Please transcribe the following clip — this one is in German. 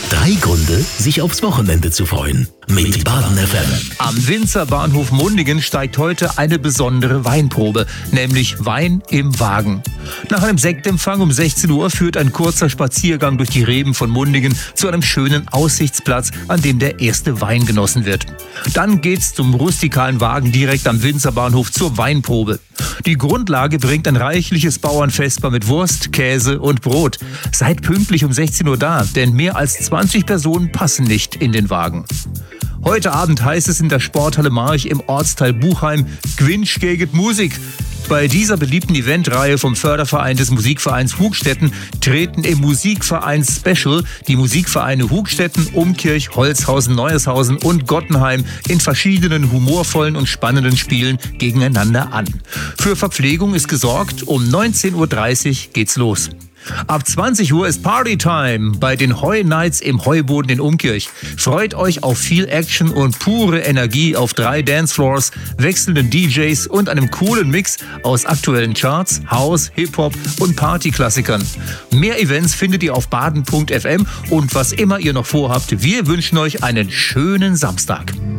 3 Gründe, sich aufs Wochenende zu freuen. Mit Baden FM. Am Winzerbahnhof Mundingen steigt heute eine besondere Weinprobe, nämlich Wein im Wagen. Nach einem Sektempfang um 16 Uhr führt ein kurzer Spaziergang durch die Reben von Mundingen zu einem schönen Aussichtsplatz, an dem der erste Wein genossen wird. Dann geht's zum rustikalen Wagen direkt am Winzerbahnhof zur Weinprobe. Die Grundlage bringt ein reichliches Bauernfestmahl mit Wurst, Käse und Brot. Seid pünktlich um 16 Uhr da, denn mehr als 20 Personen passen nicht in den Wagen. Heute Abend heißt es in der Sporthalle March im Ortsteil Buchheim Gwinsch gegen Musik. Bei dieser beliebten Eventreihe vom Förderverein des Musikvereins Hugstetten treten im Musikverein Special die Musikvereine Hugstetten, Umkirch, Holzhausen, Neuershausen und Gottenheim in verschiedenen humorvollen und spannenden Spielen gegeneinander an. Für Verpflegung ist gesorgt, um 19.30 Uhr geht's los. Ab 20 Uhr ist Partytime bei den Heu Nights im Heuboden in Umkirch. Freut euch auf viel Action und pure Energie auf 3 Dancefloors, wechselnden DJs und einem coolen Mix aus aktuellen Charts, House, Hip-Hop und Partyklassikern. Mehr Events findet ihr auf baden.fm und was immer ihr noch vorhabt, wir wünschen euch einen schönen Samstag.